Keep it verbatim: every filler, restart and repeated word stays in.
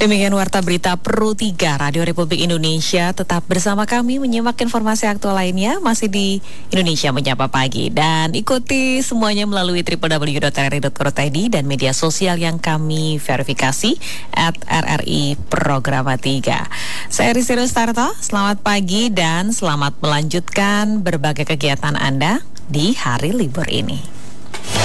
Demikian Warta Berita Pro tiga Radio Republik Indonesia. Tetap bersama kami menyimak informasi aktual lainnya masih di Indonesia Menyapa Pagi. Dan ikuti semuanya melalui w w w titik r r i titik co titik i d dan media sosial yang kami verifikasi at R R I Programa tiga. Saya Rizky Rustarto, selamat pagi dan selamat melanjutkan berbagai kegiatan Anda di hari libur ini.